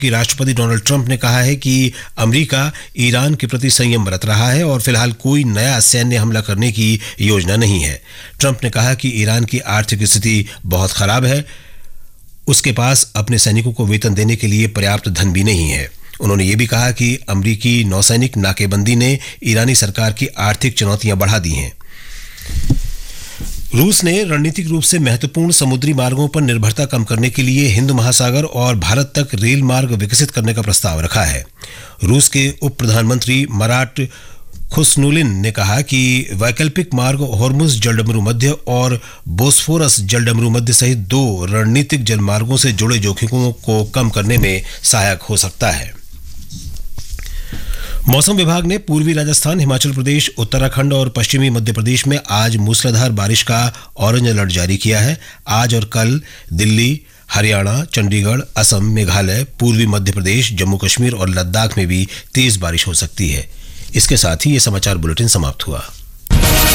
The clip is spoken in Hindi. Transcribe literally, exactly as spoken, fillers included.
कि राष्ट्रपति डोनाल्ड ट्रंप ने कहा है कि अमेरिका ईरान के प्रति संयम बरत रहा है और फिलहाल कोई नया सैन्य हमला करने की योजना नहीं है। ट्रंप ने कहा कि ईरान की आर्थिक स्थिति बहुत खराब है, उसके पास अपने सैनिकों को वेतन देने के लिए पर्याप्त धन भी नहीं है। उन्होंने ये भी कहा कि अमेरिकी नौसैनिक नाकेबंदी ने ईरानी सरकार की आर्थिक चुनौतियां बढ़ा दी हैं। रूस ने रणनीतिक रूप से महत्वपूर्ण समुद्री मार्गों पर निर्भरता कम करने के लिए हिंद महासागर और भारत तक रेल मार्ग विकसित करने का प्रस्ताव रखा है। रूस के उप प्रधानमंत्री मराट खुस्नुलिन ने कहा कि वैकल्पिक मार्ग हॉर्मुज जलडमरू मध्य और बोस्फोरस जलडमरू मध्य सहित दो रणनीतिक जलमार्गों से जुड़े जोखिमों को कम करने में सहायक हो सकता है। मौसम विभाग ने पूर्वी राजस्थान, हिमाचल प्रदेश, उत्तराखंड और पश्चिमी मध्य प्रदेश में आज मूसलाधार बारिश का ऑरेंज अलर्ट जारी किया है। आज और कल दिल्ली, हरियाणा, चंडीगढ़, असम, मेघालय, पूर्वी मध्य प्रदेश, जम्मू कश्मीर और लद्दाख में भी तेज बारिश हो सकती है। इसके साथ ही ये समाचार बुलेटिन समाप्त हुआ।